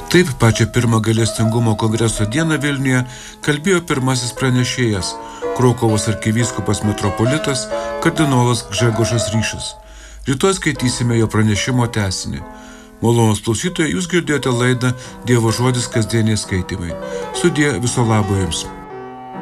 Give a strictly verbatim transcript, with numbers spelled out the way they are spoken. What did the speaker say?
Taip pačią pirmą gailestingumo kongreso dieną Vilniuje kalbėjo pirmasis pranešėjas, Krokuvos arkivyskupas metropolitas kardinolas Gžegožas Ryšas. Rytoj skaitysime jo pranešimo tęsinį. Malonūs klausytojai, jūs girdėjote laidą Dievo žodis kasdieniai skaitymai. Sudie, viso labo jums.